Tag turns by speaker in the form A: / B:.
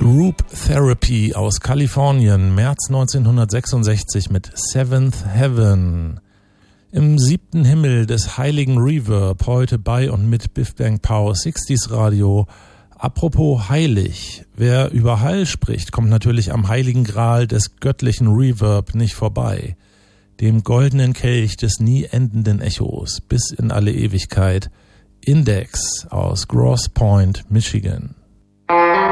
A: Group Therapy aus Kalifornien, März 1966 mit Seventh Heaven. Im 7. Himmel des heiligen Reverb, heute bei und mit Biff Bang Pow 60s Radio. Apropos heilig, wer über Heil spricht, kommt natürlich am heiligen Gral des göttlichen Reverb nicht vorbei. Dem goldenen Kelch des nie endenden Echos bis in alle Ewigkeit. Index aus Grosse Pointe, Michigan.